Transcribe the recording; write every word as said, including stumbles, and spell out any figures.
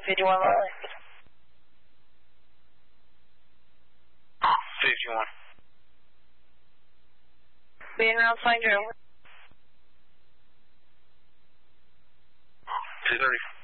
fifty-one Lily. fifty-one. Being around find your two thirty.